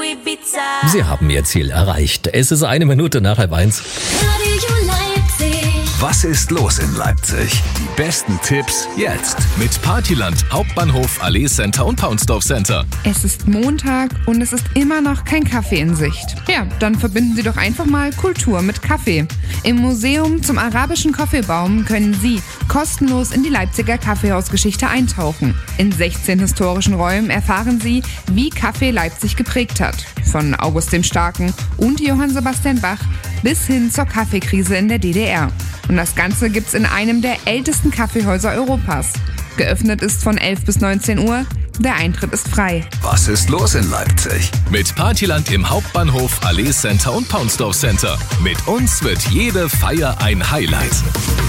Sie haben Ihr Ziel erreicht. Es ist 1 Minute nach 12:30. Was ist los in Leipzig? Die besten Tipps jetzt. Mit Partyland, Hauptbahnhof, Allee Center und Paunsdorf Center. Es ist Montag und es ist immer noch kein Kaffee in Sicht. Ja, dann verbinden Sie doch einfach mal Kultur mit Kaffee. Im Museum zum arabischen Kaffeebaum können Sie kostenlos in die Leipziger Kaffeehausgeschichte eintauchen. In 16 historischen Räumen erfahren Sie, wie Kaffee Leipzig geprägt hat. Von August dem Starken und Johann Sebastian Bach bis hin zur Kaffeekrise in der DDR. Und das Ganze gibt's in einem der ältesten Kaffeehäuser Europas. Geöffnet ist von 11 bis 19 Uhr. Der Eintritt ist frei. Was ist los in Leipzig? Mit Partyland im Hauptbahnhof, Allee Center und Paunsdorf Center. Mit uns wird jede Feier ein Highlight.